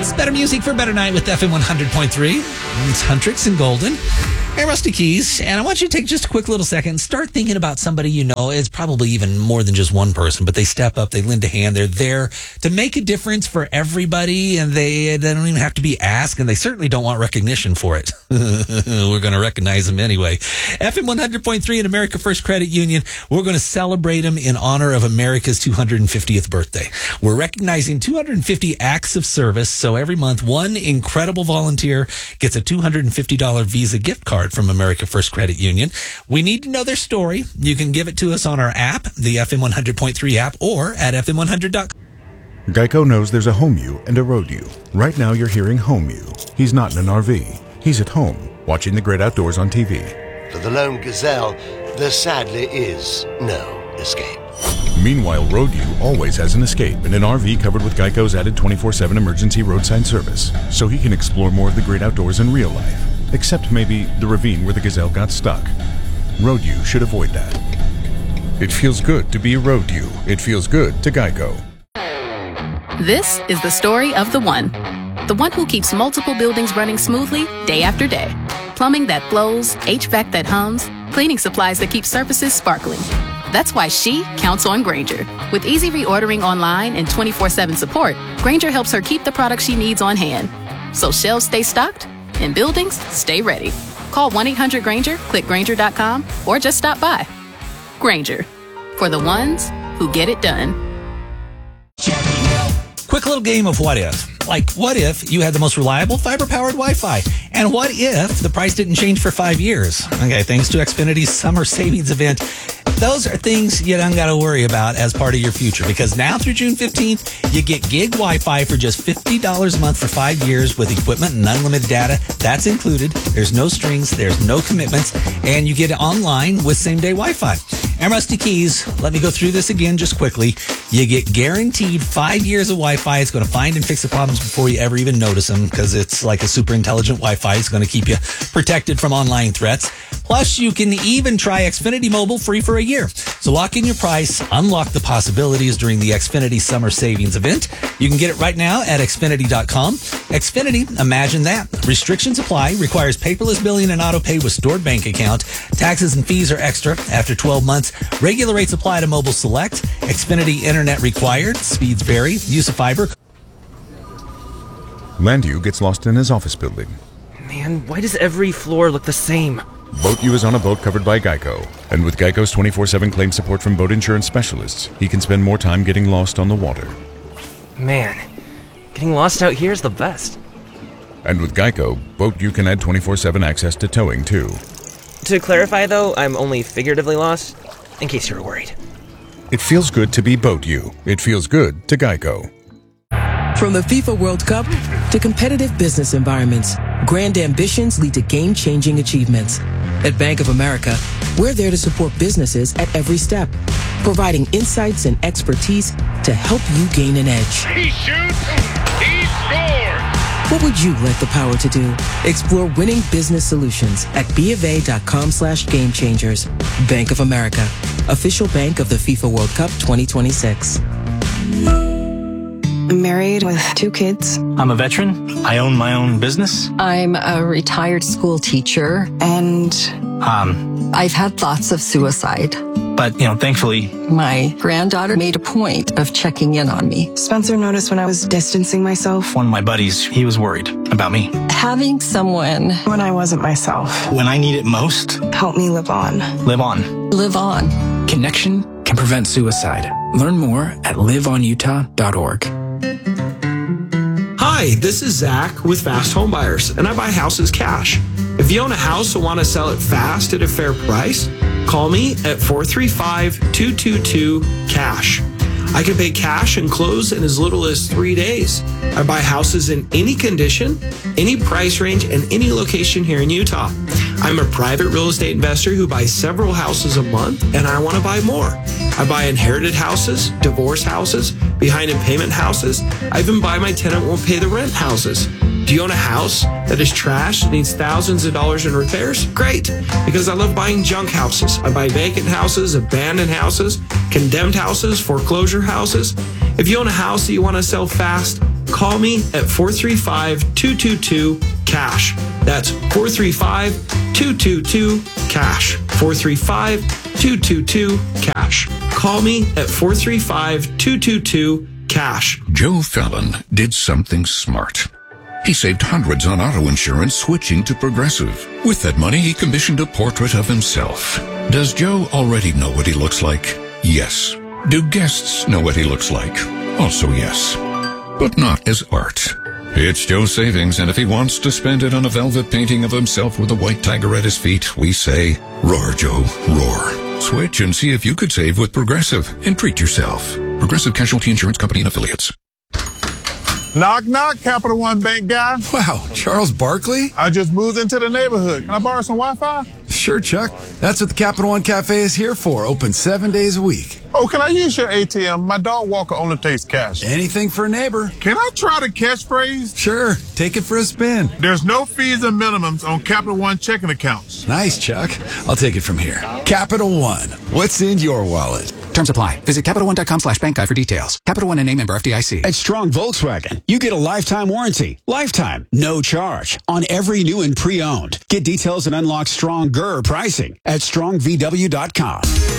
It's better music for a better night with FM 100.3. It's Huntrix and Golden. Hey, Rusty Keys, and I want you to take just a quick little second and start thinking about somebody you know. It's probably even more than just one person, but they step up, they lend a hand, they're there to make a difference for everybody, and they don't even have to be asked, and they certainly don't want recognition for it. We're going to recognize them anyway. FM 100.3 and America First Credit Union, we're going to celebrate them in honor of America's 250th birthday. We're recognizing 250 acts of service, so every month, one incredible volunteer gets a $250 Visa gift card from America First Credit Union. We need to know their story. You can give it to us on our app, the FM 100.3 app, or at FM100.com. Geico knows there's a home you and a road you. Right now you're hearing home you. He's not in an RV. He's at home, watching the great outdoors on TV. For the lone gazelle, there sadly is no escape. Meanwhile, road you always has an escape in an RV covered with Geico's added 24/7 emergency roadside service, so he can explore more of the great outdoors in real life. Except maybe the ravine where the gazelle got stuck. Road you should avoid that. It feels good to be a road you. It feels good to Geico. This is the story of the one who keeps multiple buildings running smoothly day after day. Plumbing that flows, HVAC that hums, cleaning supplies that keep surfaces sparkling. That's why she counts on Grainger. With easy reordering online and 24/7 support, Grainger helps her keep the products she needs on hand. So shelves stay stocked and buildings stay ready. Call 1-800-GRAINGER, click Grainger.com, or just stop by. Grainger, for the ones who get it done. Quick little game of what if. Like, what if you had the most reliable fiber-powered Wi-Fi? And what if the price didn't change for 5 years? Okay, thanks to Xfinity's summer savings event, those are things you don't got to worry about as part of your future, because now through June 15th, you get gig Wi-Fi for just $50 a month for 5 years with equipment and unlimited data. That's included. There's no strings. There's no commitments. And you get it online with same-day Wi-Fi. And Rusty Keys, let me go through this again just quickly. You get guaranteed 5 years of Wi-Fi. It's going to find and fix the problems before you ever even notice them, because it's like a super intelligent Wi-Fi. It's going to keep you protected from online threats. Plus, you can even try Xfinity Mobile free for a year. So lock in your price, unlock the possibilities during the Xfinity Summer Savings event. You can get it right now at Xfinity.com. Xfinity, imagine that. Restrictions apply, requires paperless billing and auto pay with stored bank account. Taxes and fees are extra after 12 months. Regular rates apply to Mobile Select. Xfinity Internet required. Speeds vary. Use of fiber. Landu gets lost in his office building. Man, why does every floor look the same? Boat You is on a boat covered by Geico. And with Geico's 24/7 claim support from boat insurance specialists, he can spend more time getting lost on the water. Man, getting lost out here is the best. And with Geico, Boat You can add 24/7 access to towing, too. To clarify, though, I'm only figuratively lost, in case you were worried. It feels good to be Boat You. It feels good to Geico. From the FIFA World Cup to competitive business environments, grand ambitions lead to game-changing achievements. At Bank of America, we're there to support businesses at every step, providing insights and expertise to help you gain an edge. He shoots, he scores! What would you like the power to do? Explore winning business solutions at BofA.com/gamechangers. Bank of America, official bank of the FIFA World Cup 2026. I'm married with 2 kids. I'm a veteran. I own my own business. I'm a retired school teacher. And I've had thoughts of suicide. But, thankfully, my granddaughter made a point of checking in on me. Spencer noticed when I was distancing myself. one of my buddies, he was worried about me. Having someone When I wasn't myself. When I need it most, Help me live on. live on. live on. Connection can prevent suicide. Learn more at liveonutah.org. Hi, this is Zach with Fast Home Buyers, and I buy houses cash. If you own a house and want to sell it fast at a fair price, call me at 435-222-CASH. I can pay cash and close in as little as 3 days. I buy houses in any condition, any price range, and any location here in Utah. I'm a private real estate investor who buys several houses a month, and I want to buy more. I buy inherited houses, divorce houses, behind in payment houses. I even buy my tenant won't pay the rent houses. Do you own a house that is trashed, needs thousands of dollars in repairs? Great, because I love buying junk houses. I buy vacant houses, abandoned houses, condemned houses, foreclosure houses. If you own a house that you want to sell fast, Call me at 435-222-CASH. That's 435-222-CASH. 435-222-CASH. Call me at 435-222-CASH. Joe Fallon did something smart. He saved hundreds on auto insurance switching to Progressive. With that money, he commissioned a portrait of himself. Does Joe already know what he looks like? Yes. Do guests know what he looks like? Also yes. But not as art. It's Joe's savings, and if he wants to spend it on a velvet painting of himself with a white tiger at his feet, we say, roar, Joe, roar. Switch and see if you could save with Progressive and treat yourself. Progressive Casualty Insurance Company and Affiliates. Knock, knock, Capital One Bank guy. Wow, Charles Barkley? I just moved into the neighborhood. Can I borrow some Wi-Fi? Sure, Chuck. That's what the Capital One Cafe is here for. Open 7 days a week. Oh, can I use your ATM? My dog walker only takes cash. Anything for a neighbor. Can I try the catchphrase? Sure. Take it for a spin. There's no fees and minimums on Capital One checking accounts. Nice, Chuck. I'll take it from here. Capital One. What's in your wallet? Terms apply. Visit CapitalOne.com/bankguide for details. Capital One and a member FDIC. At Strong Volkswagen, you get a lifetime warranty. Lifetime, no charge on every new and pre-owned. Get details and unlock stronger pricing at StrongVW.com.